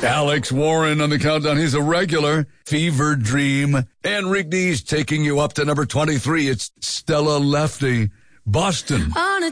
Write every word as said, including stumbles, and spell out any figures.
Alex Warren on the countdown. He's a regular. Fever Dream. And Rigby's taking you up to number twenty-three. It's Stella Lefty. Boston. On a